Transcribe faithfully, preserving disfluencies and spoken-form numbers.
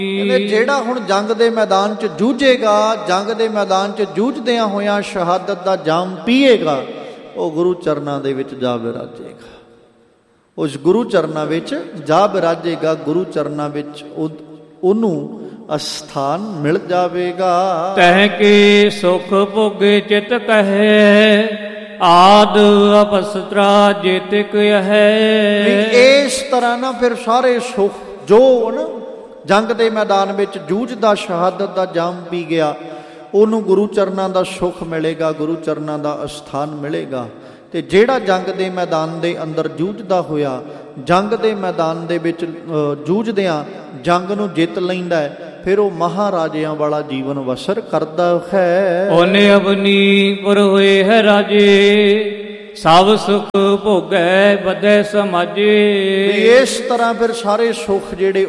ਕਹਿੰਦੇ ਜਿਹੜਾ ਹੁਣ ਜੰਗ ਦੇ ਮੈਦਾਨ 'ਚ ਜੂਝੇਗਾ, ਜੰਗ ਦੇ ਮੈਦਾਨ 'ਚ ਜੂਝਦਿਆਂ ਹੋਇਆਂ ਸ਼ਹਾਦਤ ਦਾ ਜਾਮ ਪੀਏਗਾ, ਉਹ ਗੁਰੂ ਚਰਨਾਂ ਦੇ ਵਿੱਚ ਜਾ ਵਿਰਾਜੇਗਾ। ਉਸ ਗੁਰੂ ਚਰਨਾਂ ਵਿੱਚ ਜਾ ਵਿਰਾਜੇਗਾ, ਗੁਰੂ ਚਰਨਾਂ ਵਿੱਚ ਉਹਨੂੰ ਅਸਥਾਨ ਮਿਲ ਜਾਵੇਗਾ। ਤਹਿ ਕੇ ਸੁਖ ਭੋਗੇ ਚਿਤ ਕਹੈ, ਆਦ ਅਪਸਤਰਾ ਜੇਤਿਕ ਹੈ। ਇਸ ਤਰ੍ਹਾਂ ਨਾ ਫਿਰ ਸਾਰੇ ਸੁਖ ਜੋ ਨਾ ਜੰਗ ਦੇ ਮੈਦਾਨ ਵਿੱਚ ਜੂਝਦਾ ਸ਼ਹਾਦਤ ਦਾ ਜਾਮ ਪੀ ਗਿਆ, ਉਹਨੂੰ ਗੁਰੂ ਚਰਨਾਂ ਦਾ ਸੁਖ ਮਿਲੇਗਾ, ਗੁਰੂ ਚਰਨਾਂ ਦਾ ਅਸਥਾਨ ਮਿਲੇਗਾ। ਤੇ ਜਿਹੜਾ ਜੰਗ ਦੇ ਮੈਦਾਨ ਦੇ ਅੰਦਰ ਜੂਝਦਾ ਹੋਇਆ, ਜੰਗ ਦੇ ਮੈਦਾਨ ਦੇ ਵਿੱਚ ਜੂਝਦਿਆਂ ਜੰਗ ਨੂੰ ਜਿੱਤ ਲੈਂਦਾ ਹੈ, ਫਿਰ ਉਹ ਮਹਾਰਾਜਿਆਂ ਵਾਲਾ ਜੀਵਨ ਬਸਰ ਕਰਦਾ ਹੈ। ਉਹਨੇ ਅਵਨੀ ਪੁਰ ਹੋਏ ਹੈ ਰਾਜੇ, ਸਭ ਸੁਖ ਭੋਗੈ ਬਧੈ ਸਮਾਜੇ। ਇਸ ਤਰ੍ਹਾਂ ਫਿਰ ਸਾਰੇ ਸੁਖ ਜਿਹੜੇ